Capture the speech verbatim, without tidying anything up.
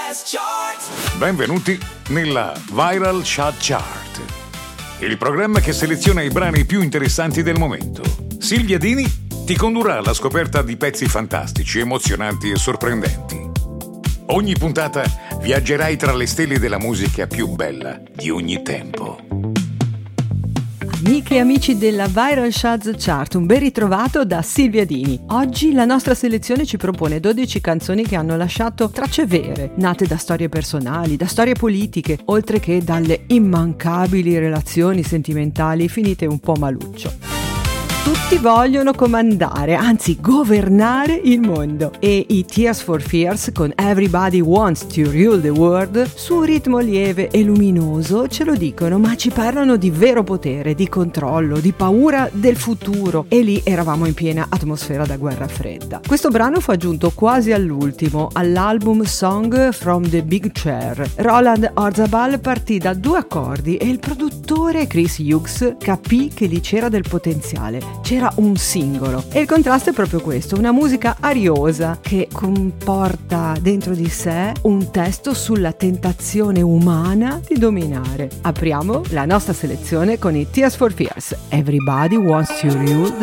Benvenuti nella Viral Chart Chart, il programma che seleziona i brani più interessanti del momento. Silvia Dini ti condurrà alla scoperta di pezzi fantastici, emozionanti e sorprendenti. Ogni puntata viaggerai tra le stelle della musica più bella di ogni tempo. Amiche e amici della Viral Chart Chart, un ben ritrovato da Silvia Dini. Oggi la nostra selezione ci propone dodici canzoni che hanno lasciato tracce vere, nate da storie personali, da storie politiche, oltre che dalle immancabili relazioni sentimentali finite un po' maluccio. Tutti vogliono comandare, anzi governare il mondo, e i Tears for Fears con Everybody Wants to Rule the World su un ritmo lieve e luminoso ce lo dicono, ma ci parlano di vero potere, di controllo, di paura del futuro, e lì eravamo in piena atmosfera da guerra fredda. Questo brano fu aggiunto quasi all'ultimo all'album Song from the Big Chair. Roland Orzabal partì da due accordi e il produttore Chris Hughes capì che lì c'era del potenziale. C'era un singolo e il contrasto è proprio questo, una musica ariosa che comporta dentro di sé un testo sulla tentazione umana di dominare. Apriamo la nostra selezione con i Tears for Fears, Everybody Wants to Rule